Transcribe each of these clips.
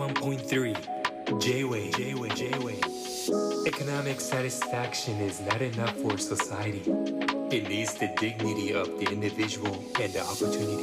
81.3 J-Way Economic satisfaction is not enough for society. It needs the dignity of the individual and the opportunity.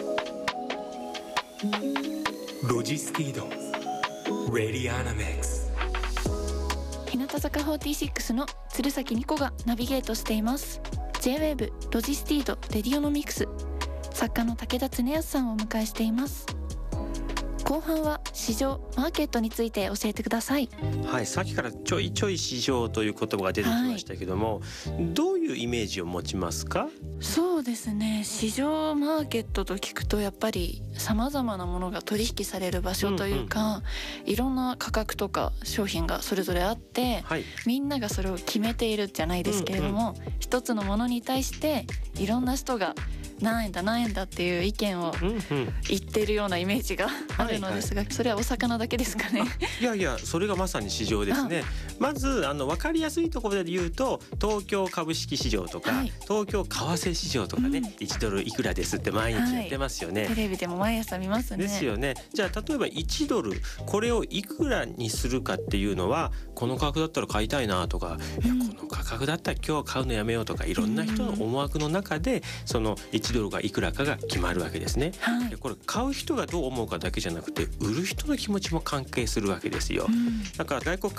Logistido Radionimex 日向坂46の鶴崎ニコがナビゲートしています。 J-Wave ロジスティードレディオノミクス、作家の武田恒康さんをお迎えしています。後半は市場マーケットについて教えてください。 はい、さっきからちょいちょい市場という言葉が出てきましたけども、どういうイメージを持ちますか？ そうですね、市場マーケットと聞くとやっぱり様々なものが取引される場所というか、いろんな価格とか商品がそれぞれあって、みんながそれを決めているじゃないですけれども、一つのものに対していろんな人が何円だ何円だっていう意見を言っているようなイメージがあるのですが、それはお魚だけですかね？ いやいや、それがまさに市場ですね。まず分かりやすいところで言うと、東京株式市場とか、東京為替市場とかね、1ドルいくらですって毎日やってますよね。 テレビでも毎朝見ますね。 ですよね。じゃあ例えば1ドルこれをいくらにするかっていうのは、この価格だったら買いたいなとか、いやこの価格だったら今日買うのやめようとか、いろんな人の思惑の中でその1ドルがいくらかが決まるわけですね。でこれ買う人がどう思うかだけじゃなくて、売る人の気持ちも関係するわけですよ。だから外国